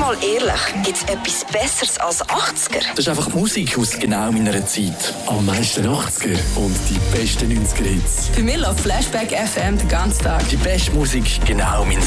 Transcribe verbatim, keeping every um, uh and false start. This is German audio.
mal ehrlich, gibt es etwas Besseres als achtziger? Das ist einfach Musik aus genau meiner Zeit. Am meisten achtziger und die besten neunziger Hits. Für mich läuft Flashback F M den ganzen Tag. Die beste Musik genau mein